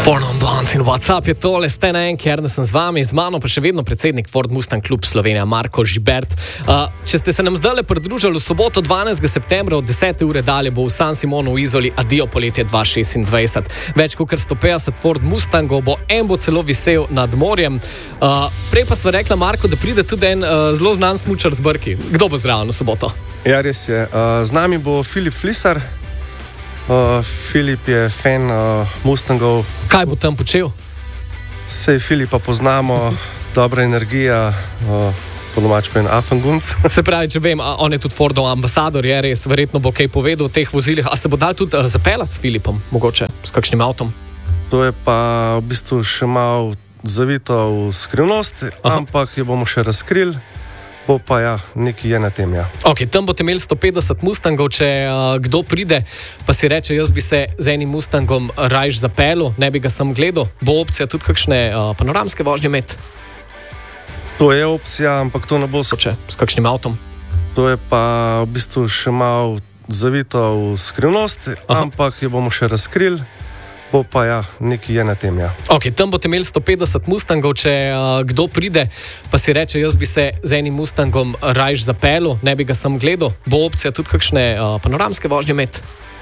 Ford Blond in WhatsApp je tole, ste na en, ker sem z vami, z mano pa še vedno predsednik Ford Mustang Klub Slovenija, Marko Žibert. Če ste se nam zdaj pridružili v soboto 12. septembra od 10. ure dalje, bo v San Simonu v Izoli adijo poletje 2026. Več kot 150 Ford Mustangov bo, en bo celo visel nad morjem. Prej pa sva rekla, Marko, da pride tudi en zelo znan smučar z Brki. Kdo bo zraven v soboto? Ja, res je. Z nami bo Filip Flisar. Filip je fan Mustangov. Kaj bo tam počel? Sej Filipa poznamo, dobra energija, po domač povem Affengunz. Se pravi, če vem, on je tudi Fordov ambasador, je res, verjetno bo kaj povedal o teh vozilih. A se bo dal tudi zapeljati s Filipom, mogoče, s kakšnim avtom? To je pa v bistvu še malo zavito v skrivnost, ampak jo bomo še razkrili. Bo pa ja, nekaj je na tem, ja. Ok, tam boste imeli 150 Mustangov, če kdo pride, pa si reče, jaz bi se z enim Mustangom rajš zapeljal, ne bi ga sam gledal. Bo opcija tudi kakšne panoramske vožnje imeti? To je opcija, ampak to ne bo... S kakšnim avtom? To je pa v bistvu še malo zavito v skrivnost, ampak jo bomo še razkrili. Bo pa ja, nekaj je na tem, ja. Ok, tam boste imeli 150 Mustangov, če kdo pride, pa si reče, jaz bi se z enim Mustangom rajš zapeljal, ne bi ga sam gledal. Bo opcija tudi kakšne panoramske vožnje imeti?